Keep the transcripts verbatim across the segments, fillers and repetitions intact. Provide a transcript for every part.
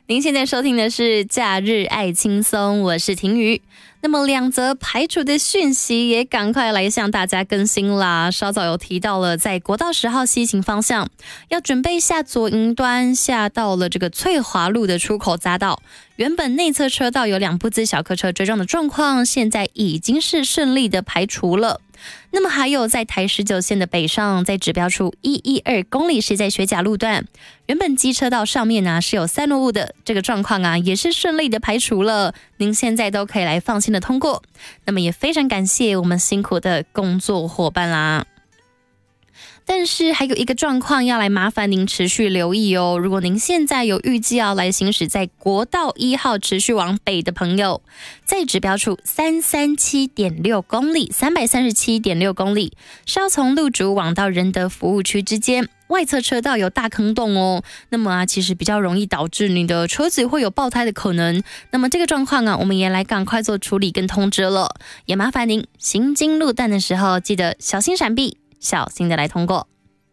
您现在收听的是假日爱轻松，我是婷瑜。那么两则排除的讯息也赶快来向大家更新啦。稍早有提到了，在国道十号西行方向要准备下左营端，下到了这个翠华路的出口匝道，原本内侧车道有两部自小客车追撞的状况，现在已经是顺利的排除了。那么还有在台十九线的北上，在指标处一一二公里是在学甲路段，原本机车道上面呢是有散落物的，这个状况啊也是顺利的排除了，您现在都可以来放心的通过。那么也非常感谢我们辛苦的工作伙伴啦。但是还有一个状况要来麻烦您持续留意哦。如果您现在有预计要来行驶在国道一号持续往北的朋友，在指标处三三七点六公里，三百三十七点六公里，是要从路竹往到仁德服务区之间，外侧车道有大坑洞哦。那么啊，其实比较容易导致你的车子会有爆胎的可能。那么这个状况啊，我们也来赶快做处理跟通知了。也麻烦您行经路段的时候，记得小心闪避，小心的来通过。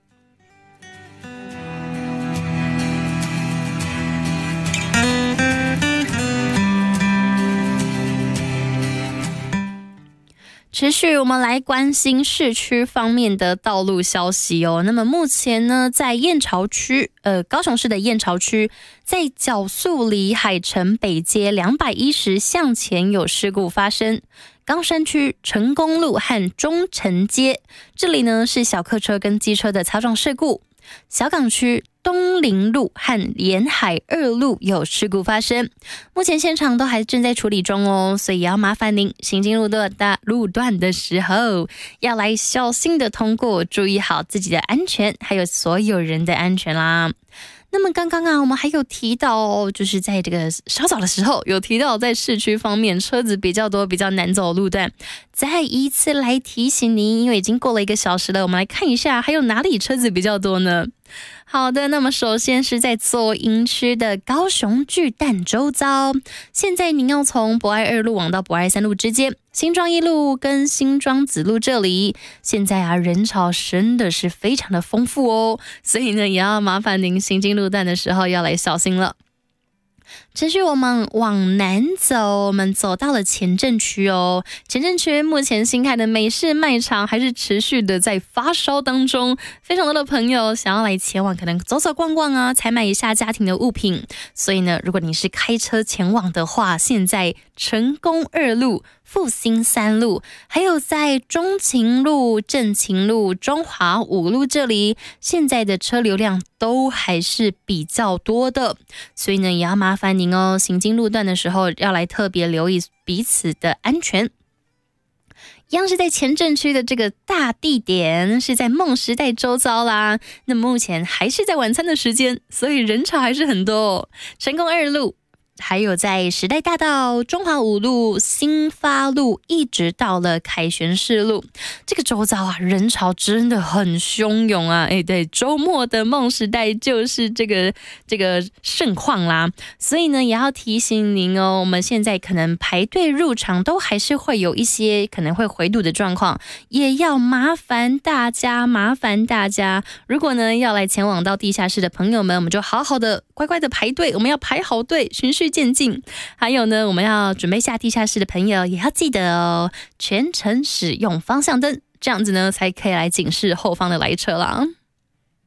持续我们来关心市区方面的道路消息哦。那么目前呢，在燕巢区，呃，高雄市的燕巢区，在角宿离海城北街两百一十向前有事故发生。冈山区成功路和中城街，这里呢是小客车跟机车的擦撞事故。小港区东林路和沿海二路有事故发生，目前现场都还正在处理中哦，所以也要麻烦您行经路段的路段的时候，要来小心的通过，注意好自己的安全，还有所有人的安全啦。那么刚刚啊，我们还有提到哦，就是在这个稍早的时候有提到，在市区方面车子比较多、比较难走的路段，再一次来提醒您，因为已经过了一个小时了，我们来看一下还有哪里车子比较多呢？好的，那么首先是在左营区的高雄巨蛋周遭，现在您要从博爱二路往到博爱三路之间，新庄一路跟新庄子路这里，现在啊人潮真的是非常的丰富哦，所以呢也要麻烦您行经路段的时候要来小心了。持续我们往南走，我们走到了前镇区哦。前镇区目前新开的美式卖场还是持续的在发烧当中，非常多的朋友想要来前往，可能走走逛逛啊，采买一下家庭的物品。所以呢，如果你是开车前往的话，现在成功二路、复兴三路，还有在中勤路、正勤路、中华五路这里，现在的车流量都还是比较多的，所以呢，也要麻烦您哦，行经路段的时候要来特别留意彼此的安全。一样是在前镇区的这个大地点，是在梦时代周遭啦。那目前还是在晚餐的时间，所以人潮还是很多哦。成功二路，还有在时代大道、中华五路、新发路，一直到了凯旋士路，这个周遭啊，人潮真的很汹涌啊！哎，对，周末的梦时代就是这个这个盛况啦。所以呢，也要提醒您哦，我们现在可能排队入场都还是会有一些可能会回堵的状况，也要麻烦大家，麻烦大家，如果呢要来前往到地下室的朋友们，我们就好好的乖乖的排队，我们要排好队，循序渐进。还有呢，我们要准备下地下室的朋友也要记得哦，全程使用方向灯，这样子呢才可以来警示后方的来车啦。